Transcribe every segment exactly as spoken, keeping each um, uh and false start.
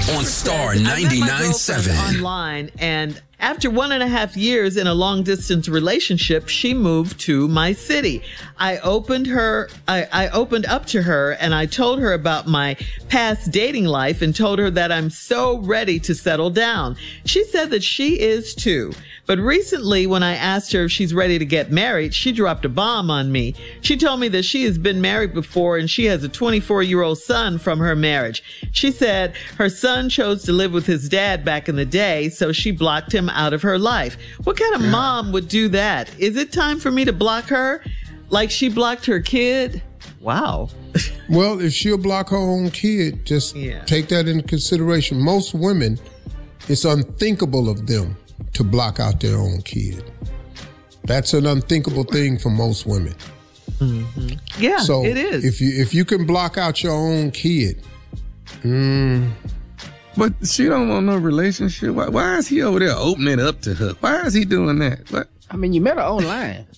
on Star ninety-nine point seven. Online, and after one and a half years in a long-distance relationship, she moved to my city. I opened her, I, I opened up to her, and I told her about my past dating life and told her that I'm so ready to settle down. She said that she is too. But recently, when I asked her if she's ready to get married, she dropped a bomb on me. She told me that she has been married before and she has a twenty-four-year-old son from her marriage. She said her son chose to live with his dad back in the day, so she blocked him out of her life. What kind of yeah. mom would do that? Is it time for me to block her like she blocked her kid? Wow. Well, if she'll block her own kid, just yeah. take that into consideration. Most women, it's unthinkable of them to block out their own kid. That's an unthinkable thing for most women. Mm-hmm. Yeah, so it is. If you if you can block out your own kid, mm, but she don't want no relationship. Why, why is he over there opening it up to her? Why is he doing that? What? I mean, you met her online.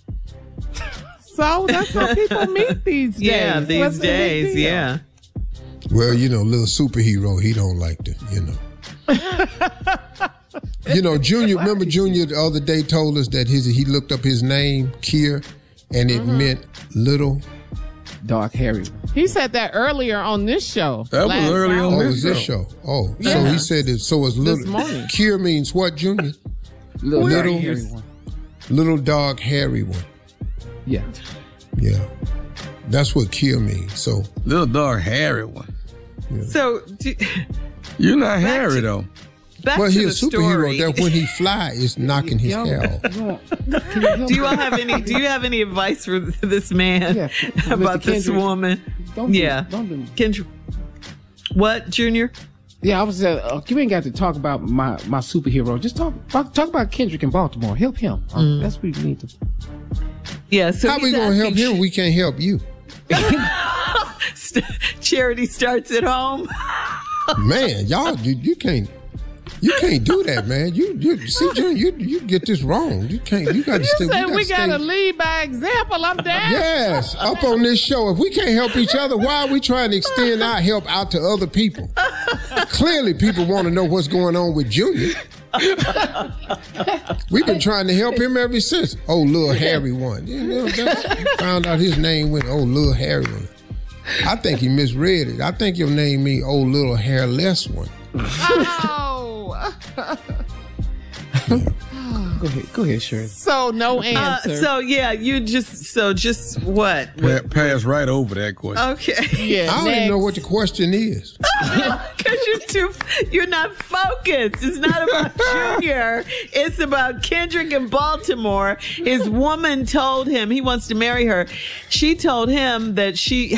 So that's how people meet these days. Yeah, these What's days, the yeah. Well, you know, little superhero, he don't like to, you know. You know, Junior, remember Junior the other day told us that his he looked up his name, Kier, and it mm-hmm. meant little dark hairy. He said that earlier on this show. That was earlier on oh, this, this show. show. Oh, yeah. so he said it. So it's little. This morning. Kier means what, Junior? Little, little dark, hairy one. Little dog, hairy one. Yeah. Yeah. That's what Kier means. So little dog, hairy one. Yeah. So do, you're not hairy to, though. Back well, to he's a superhero story. that when he fly is knocking his hair off. Do you all have any? Do you have any advice for this man yeah, about this woman? Don't do, yeah, don't do. Kendrick. What, Junior? Yeah, I was. Uh, you ain't got to talk about my my superhero. Just talk talk, talk about Kendrick in Baltimore. Help him. Uh, mm. That's what we need to. Yeah. So how we gonna help him? Sh- we can't help you. Charity starts at home. Man, y'all, you, you can't. You can't do that, man. You, you see, Junior, you, you get this wrong. You can't. You got to stay. You say we got to stay. lead by example. I'm down. Yes, up on this show. If we can't help each other, why are we trying to extend our help out to other people? Clearly, people want to know what's going on with Junior. We've been trying to help him ever since. Oh, little hairy one. You know, that's, found out his name went. Oh, little hairy one. I think he misread it. I think your name means oh, little hairless one. Oh. Go ahead, go ahead, Shirley. So no answer. Uh, so yeah, you just so just what? Pa- pass right over that question. Okay. Yeah. I don't next. even know what the question is. Because you're too, you're not focused. It's not about Junior. It's about Kendrick in Baltimore. His woman told him he wants to marry her. She told him that she